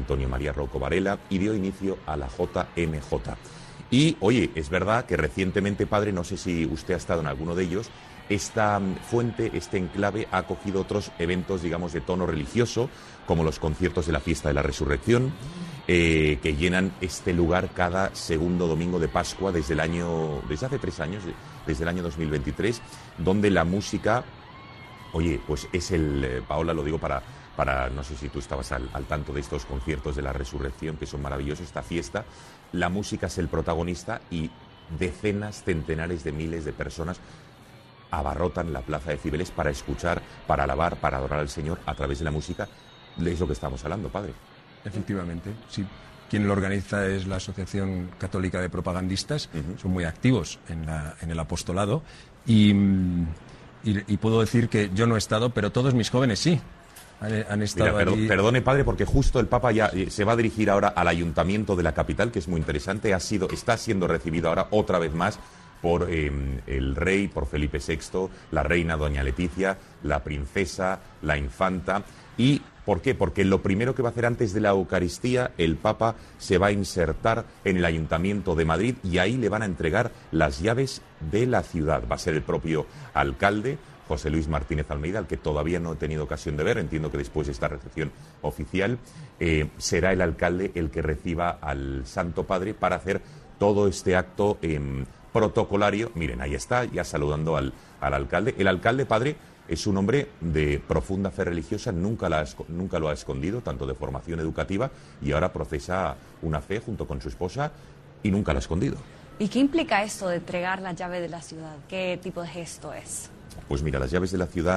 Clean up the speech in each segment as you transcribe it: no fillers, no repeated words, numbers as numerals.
Antonio María Rocco Varela, y dio inicio a la JMJ. Y, oye, es verdad que recientemente, padre, no sé si usted ha estado en alguno de ellos, esta fuente, este enclave, ha acogido otros eventos, digamos, de tono religioso, como los conciertos de la Fiesta de la Resurrección, que llenan este lugar cada segundo domingo de Pascua desde hace 3 años, desde el año 2023, donde la música, oye, pues es Paola, lo digo para no sé si tú estabas al tanto de estos conciertos de la Resurrección, que son maravillosos, esta fiesta, la música es el protagonista y decenas, centenares de miles de personas abarrotan la plaza de Cibeles para escuchar, para alabar, para adorar al Señor a través de la música. Es lo que estamos hablando, padre. Efectivamente, sí. Quien lo organiza es la Asociación Católica de Propagandistas. Son muy activos en el apostolado y puedo decir que yo no he estado, pero todos mis jóvenes sí. Han estado. Mira, allí. Perdone, padre, porque justo el Papa ya se va a dirigir ahora al Ayuntamiento de la capital, que es muy interesante. Está siendo recibido ahora otra vez más por el rey, por Felipe VI, la reina doña Leticia, la princesa, la infanta. ¿Y por qué? Porque lo primero que va a hacer antes de la Eucaristía, el Papa se va a insertar en el Ayuntamiento de Madrid y ahí le van a entregar las llaves de la ciudad. Va a ser el propio alcalde, José Luis Martínez Almeida, al que todavía no he tenido ocasión de ver. Entiendo que después de esta recepción oficial será el alcalde el que reciba al Santo Padre para hacer todo este acto protocolario. Miren, ahí está, ya saludando al alcalde. El alcalde, padre, es un hombre de profunda fe religiosa, nunca lo ha escondido, tanto de formación educativa, y ahora profesa una fe junto con su esposa y nunca la ha escondido. ¿Y qué implica esto de entregar la llave de la ciudad? ¿Qué tipo de gesto es? Pues mira, las llaves de la ciudad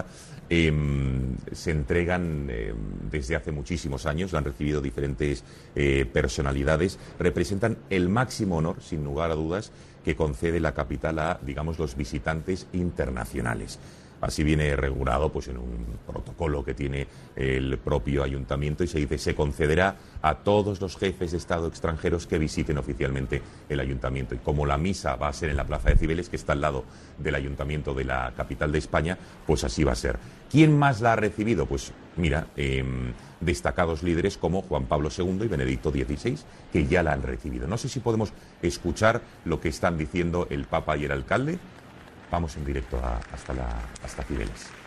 se entregan desde hace muchísimos años, lo han recibido diferentes personalidades, representan el máximo honor, sin lugar a dudas, que concede la capital a, digamos, los visitantes internacionales. Así viene regulado pues en un protocolo que tiene el propio ayuntamiento y se dice se concederá a todos los jefes de Estado extranjeros que visiten oficialmente el ayuntamiento. Y como la misa va a ser en la plaza de Cibeles, que está al lado del ayuntamiento de la capital de España, pues así va a ser. ¿Quién más la ha recibido? Pues mira, destacados líderes como Juan Pablo II y Benedicto XVI, que ya la han recibido. No sé si podemos escuchar lo que están diciendo el Papa y el alcalde. Vamos en directo hasta Cibeles.